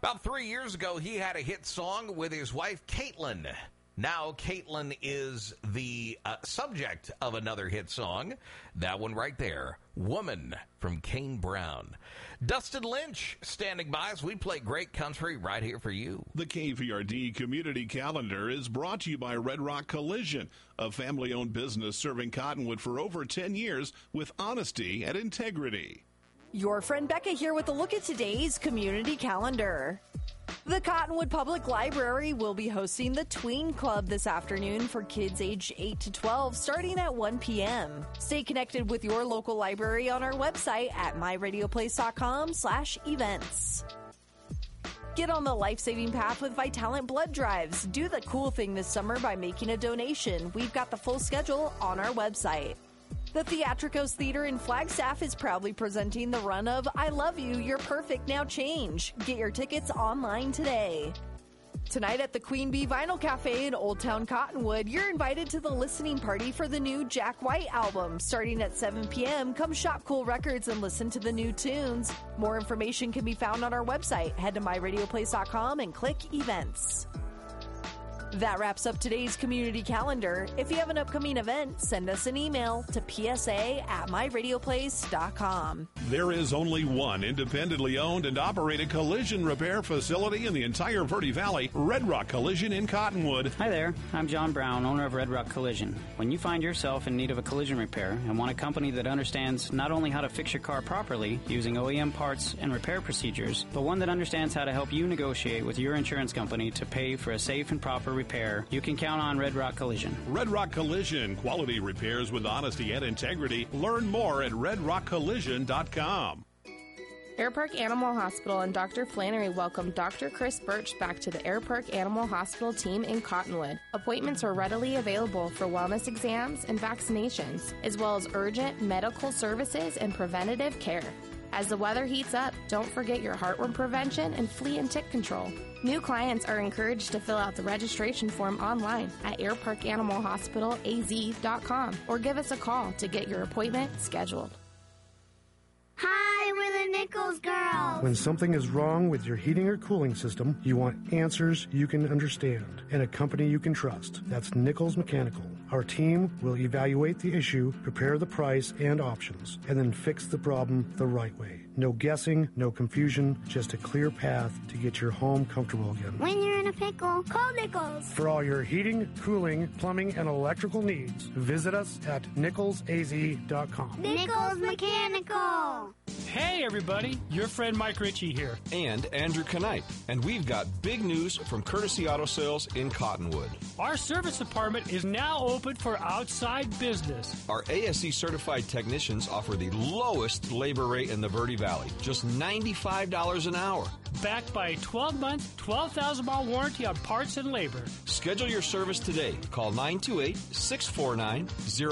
About 3 years ago, he had a hit song with his wife, Caitlin. Now, Caitlin is the subject of another hit song. That one right there, Woman from Kane Brown. Dustin Lynch standing by as we play great country right here for you. The KVRD Community Calendar is brought to you by Red Rock Collision, a family-owned business serving Cottonwood for over 10 years with honesty and integrity. Your friend Becca here with a look at today's Community Calendar. The Cottonwood Public Library will be hosting the Tween Club this afternoon for kids aged 8 to 12 starting at 1 p.m. Stay connected with your local library on our website at myradioplace.com/events. Get on the life-saving path with Vitalant Blood Drives. Do the cool thing this summer by making a donation. We've got the full schedule on our website. The Theatricos Theater in Flagstaff is proudly presenting the run of I Love You, You're Perfect, Now Change. Get your tickets online today. Tonight at the Queen Bee Vinyl Cafe in Old Town Cottonwood, you're invited to the listening party for the new Jack White album. Starting at 7 p.m., come shop Cool Records and listen to the new tunes. More information can be found on our website. Head to myradioplace.com and click Events. That wraps up today's community calendar. If you have an upcoming event, send us an email to psa@myradioplace.com. There is only one independently owned and operated collision repair facility in the entire Verde Valley, Red Rock Collision in Cottonwood. Hi there, I'm John Brown, owner of Red Rock Collision. When you find yourself in need of a collision repair and want a company that understands not only how to fix your car properly using OEM parts and repair procedures, but one that understands how to help you negotiate with your insurance company to pay for a safe and proper repair, you can count on Red Rock Collision. Red Rock Collision, quality repairs with honesty and integrity. Learn more at redrockcollision.com. Air Park Animal Hospital and Dr. Flannery welcome Dr. Chris Birch back to the Air Park Animal Hospital team in Cottonwood. Appointments are readily available for wellness exams and vaccinations, as well as urgent medical services and preventative care. As the weather heats up, don't forget your heartworm prevention and flea and tick control. New clients are encouraged to fill out the registration form online at airparkanimalhospitalaz.com or give us a call to get your appointment scheduled. Hi, we're the Nichols girls. When something is wrong with your heating or cooling system, you want answers you can understand and a company you can trust. That's Nichols Mechanical. Our team will evaluate the issue, prepare the price and options, and then fix the problem the right way. No guessing, no confusion, just a clear path to get your home comfortable again. When you're in a pickle, call Nichols. For all your heating, cooling, plumbing, and electrical needs, visit us at nicholsaz.com. Nichols Mechanical. Hey everybody, your friend Mike Ritchie here. And Andrew Knight. And we've got big news from Courtesy Auto Sales in Cottonwood. Our service department is now open for outside business. Our ASE certified technicians offer the lowest labor rate in the Verde Valley, just $95 an hour. Backed by a 12-month, 12,000-mile warranty on parts and labor. Schedule your service today. Call 928-649-0.